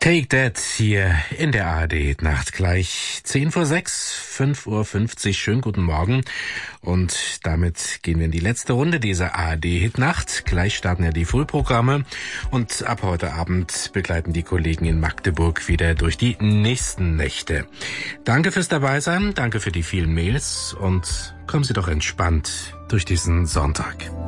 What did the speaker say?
Take That hier in der ARD Nacht, gleich 10 vor 6, 5:50 Uhr. Schönen guten Morgen. Und damit gehen wir in die letzte Runde dieser ARD-Hit-Nacht. Gleich starten ja die Frühprogramme. Und ab heute Abend begleiten die Kollegen in Magdeburg wieder durch die nächsten Nächte. Danke fürs Dabeisein, danke für die vielen Mails und kommen Sie doch entspannt durch diesen Sonntag.